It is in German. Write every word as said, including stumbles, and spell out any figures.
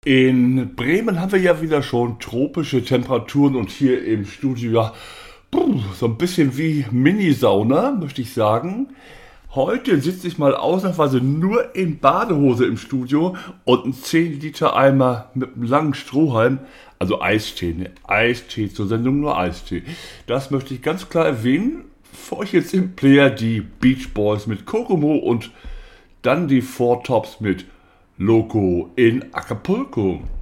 In Bremen haben wir ja wieder schon tropische Temperaturen und hier im Studio ja puh, so ein bisschen wie Mini-Sauna, möchte ich sagen. Heute sitze ich mal ausnahmsweise nur in Badehose im Studio und ein zehn Liter Eimer mit einem langen Strohhalm, also Eistee, ne? Eistee zur Sendung, nur Eistee. Das möchte ich ganz klar erwähnen. Für euch jetzt im Player die Beach Boys mit Kokomo und dann die Four Tops mit Loco in Acapulco.